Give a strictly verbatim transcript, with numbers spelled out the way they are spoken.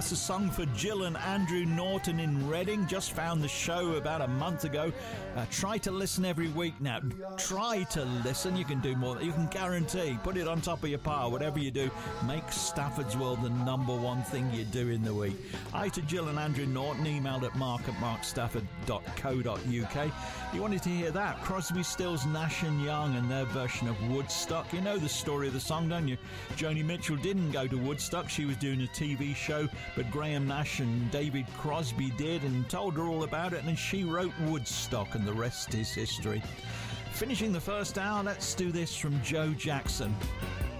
That's a song for Jill and Andrew Norton in Reading. Just found the show about a month ago. Uh, try to listen every week now. Try to listen. You can do more. You can guarantee. Put it on top of your pile. Whatever you do, make Stafford's World the number one thing you do in the week. Hi to Jill and Andrew Norton. Emailed at mark at mark stafford dot co dot uk. You wanted to hear that? Crosby, Stills, Nash and Young and their version of Woodstock. You know the story of the song, don't you? Joni Mitchell didn't go to Woodstock. She was doing a T V show, but Graham Nash and David Crosby did and told her all about it, and she wrote Woodstock, and the rest is history. Finishing the first hour, let's do this from Joe Jackson.